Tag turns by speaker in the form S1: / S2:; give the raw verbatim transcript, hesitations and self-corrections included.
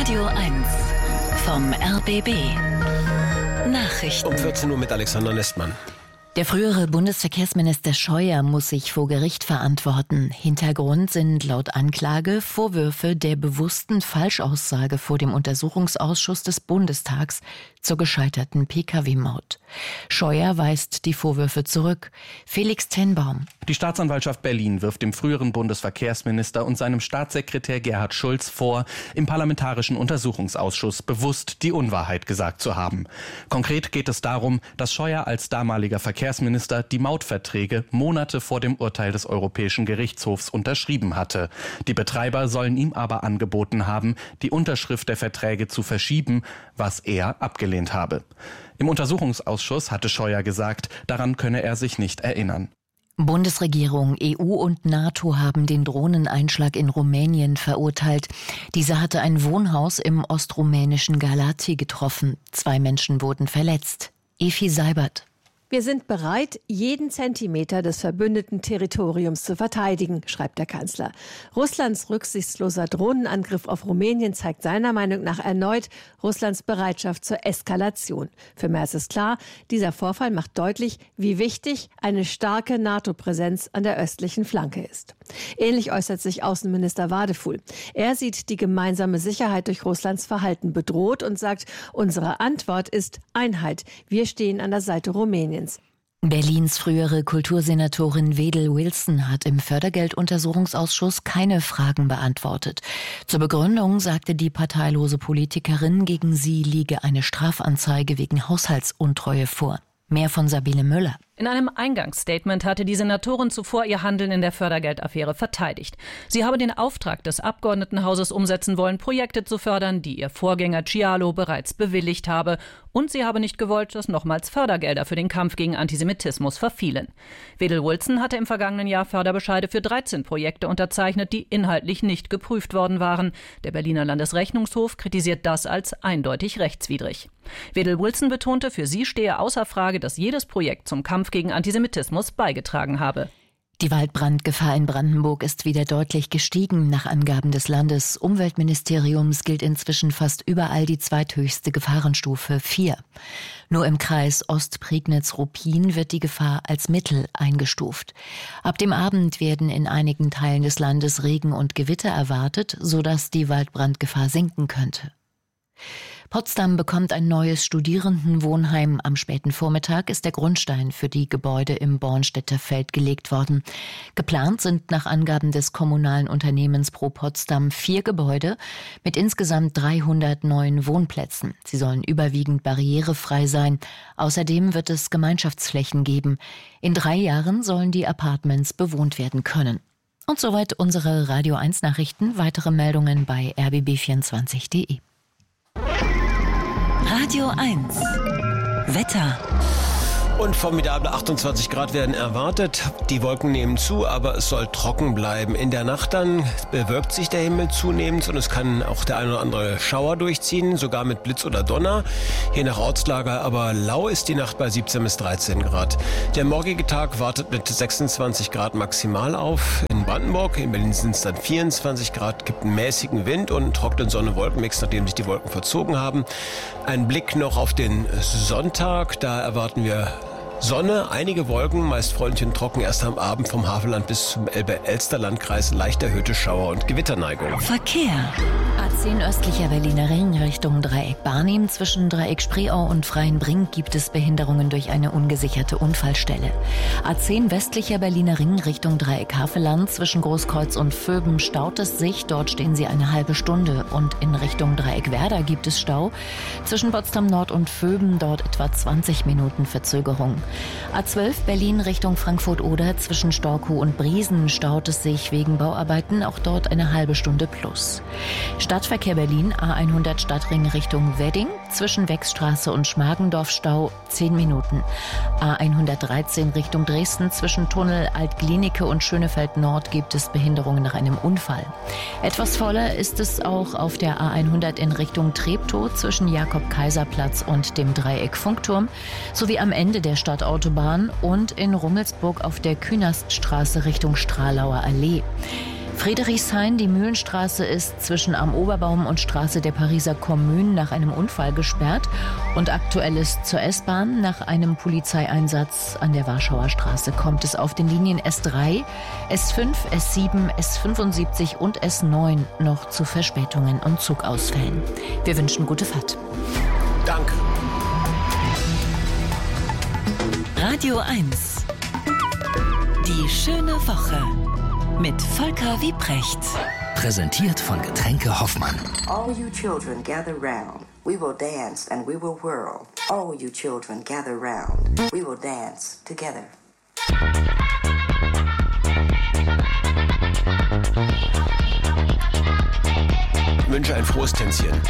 S1: Radio eins vom R B B. Nachrichten.
S2: Um vierzehn Uhr mit Alexander Nestmann.
S3: Der frühere Bundesverkehrsminister Scheuer muss sich vor Gericht verantworten. Hintergrund sind laut Anklage Vorwürfe der bewussten Falschaussage vor dem Untersuchungsausschuss des Bundestags zur gescheiterten P K W-Maut. Scheuer weist die Vorwürfe zurück. Felix Tenbaum.
S4: Die Staatsanwaltschaft Berlin wirft dem früheren Bundesverkehrsminister und seinem Staatssekretär Gerhard Schulz vor, im Parlamentarischen Untersuchungsausschuss bewusst die Unwahrheit gesagt zu haben. Konkret geht es darum, dass Scheuer als damaliger Verkehrsminister die Mautverträge Monate vor dem Urteil des Europäischen Gerichtshofs unterschrieben hatte. Die Betreiber sollen ihm aber angeboten haben, die Unterschrift der Verträge zu verschieben, was er abgelehnt habe. Im Untersuchungsausschuss hatte Scheuer gesagt, daran könne er sich nicht erinnern.
S3: Bundesregierung, E U und NATO haben den Drohneneinschlag in Rumänien verurteilt. Dieser hatte ein Wohnhaus im ostrumänischen Galati getroffen. Zwei Menschen wurden verletzt. Efi Seibert.
S5: Wir sind bereit, jeden Zentimeter des verbündeten Territoriums zu verteidigen, schreibt der Kanzler. Russlands rücksichtsloser Drohnenangriff auf Rumänien zeigt seiner Meinung nach erneut Russlands Bereitschaft zur Eskalation. Für Merz ist klar, dieser Vorfall macht deutlich, wie wichtig eine starke NATO-Präsenz an der östlichen Flanke ist. Ähnlich äußert sich Außenminister Wadefuhl. Er sieht die gemeinsame Sicherheit durch Russlands Verhalten bedroht und sagt, unsere Antwort ist Einheit. Wir stehen an der Seite Rumäniens.
S3: Berlins frühere Kultursenatorin Wedel Wilson hat im Fördergelduntersuchungsausschuss keine Fragen beantwortet. Zur Begründung sagte die parteilose Politikerin, gegen sie liege eine Strafanzeige wegen Haushaltsuntreue vor. Mehr von Sabine Müller.
S6: In einem Eingangsstatement hatte die Senatorin zuvor ihr Handeln in der Fördergeldaffäre verteidigt. Sie habe den Auftrag des Abgeordnetenhauses umsetzen wollen, Projekte zu fördern, die ihr Vorgänger Cialo bereits bewilligt habe. Und sie habe nicht gewollt, dass nochmals Fördergelder für den Kampf gegen Antisemitismus verfielen. Wedel Wilson hatte im vergangenen Jahr Förderbescheide für dreizehn Projekte unterzeichnet, die inhaltlich nicht geprüft worden waren. Der Berliner Landesrechnungshof kritisiert das als eindeutig rechtswidrig. Wedel Wilson betonte, für sie stehe außer Frage, dass jedes Projekt zum Kampf gegen Antisemitismus beigetragen habe.
S3: Die Waldbrandgefahr in Brandenburg ist wieder deutlich gestiegen. Nach Angaben des Landesumweltministeriums gilt inzwischen fast überall die zweithöchste Gefahrenstufe vier. Nur im Kreis Ostprignitz-Ruppin wird die Gefahr als mittel eingestuft. Ab dem Abend werden in einigen Teilen des Landes Regen und Gewitter erwartet, sodass die Waldbrandgefahr sinken könnte. Potsdam bekommt ein neues Studierendenwohnheim. Am späten Vormittag ist der Grundstein für die Gebäude im Bornstedter Feld gelegt worden. Geplant sind nach Angaben des kommunalen Unternehmens Pro Potsdam vier Gebäude mit insgesamt dreihundert neuen Wohnplätzen. Sie sollen überwiegend barrierefrei sein. Außerdem wird es Gemeinschaftsflächen geben. In drei Jahren sollen die Apartments bewohnt werden können. Und soweit unsere Radio eins Nachrichten. Weitere Meldungen bei r b b vierundzwanzig punkt d e.
S1: Radio eins. Wetter.
S2: Und formidable achtundzwanzig Grad werden erwartet. Die Wolken nehmen zu, aber es soll trocken bleiben. In der Nacht dann bewölkt sich der Himmel zunehmend und es kann auch der ein oder andere Schauer durchziehen, sogar mit Blitz oder Donner. Je nach Ortslage, aber lau ist die Nacht bei siebzehn bis dreizehn Grad. Der morgige Tag wartet mit sechsundzwanzig Grad maximal auf. In Brandenburg, in Berlin sind es dann vierundzwanzig Grad, gibt einen mäßigen Wind und einen trockenen Sonne-Wolken-Mix, nachdem sich die Wolken verzogen haben. Ein Blick noch auf den Sonntag, da erwarten wir Sonne, einige Wolken, meist freundlich und trocken, erst am Abend vom Havelland bis zum Elbe-Elster-Landkreis leicht erhöhte Schauer- und Gewitterneigung.
S1: Verkehr.
S3: A zehn östlicher Berliner Ring Richtung Dreieck Barnim. Zwischen Dreieck Spreeau und Freienbrink gibt es Behinderungen durch eine ungesicherte Unfallstelle. A zehn westlicher Berliner Ring Richtung Dreieck Havelland. Zwischen Großkreuz und Vöben staut es sich. Dort stehen sie eine halbe Stunde. Und in Richtung Dreieck Werder gibt es Stau. Zwischen Potsdam Nord und Vöben dort etwa zwanzig Minuten Verzögerung. A zwölf Berlin Richtung Frankfurt-Oder. Zwischen Storkow und Briesen staut es sich wegen Bauarbeiten. Auch dort eine halbe Stunde plus. Stadtverkehr Berlin, A hundert Stadtring Richtung Wedding. Zwischen Wechsstraße und Schmargendorf Stau zehn Minuten. A hundertdreizehn Richtung Dresden. Zwischen Tunnel Alt-Glienicke und Schönefeld Nord gibt es Behinderungen nach einem Unfall. Etwas voller ist es auch auf der A hundert in Richtung Treptow zwischen Jakob-Kaiser-Platz und dem Dreieck Funkturm sowie am Ende der Stadtautobahn und in Rummelsburg auf der Künaststraße Richtung Stralauer Allee. Friedrichshain, die Mühlenstraße ist zwischen Am Oberbaum und Straße der Pariser Kommune nach einem Unfall gesperrt und aktuell ist zur S-Bahn. Nach einem Polizeieinsatz an der Warschauer Straße kommt es auf den Linien S drei, S fünf, S sieben, S fünfundsiebzig und S neun noch zu Verspätungen und Zugausfällen. Wir wünschen gute Fahrt.
S2: Danke.
S1: Radio eins. Die schöne Woche mit Volker Wiebrecht.
S7: Präsentiert von Getränke Hoffmann.
S8: All you children gather round. We will dance and we will whirl. All you children gather round. We will dance together.
S2: Ich wünsche ein frohes Tänzchen.